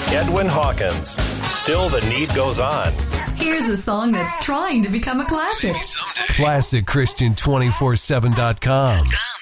Edwin Hawkins. Still the Need Goes On. Here's a song that's trying to become a classic. ClassicChristian247.com.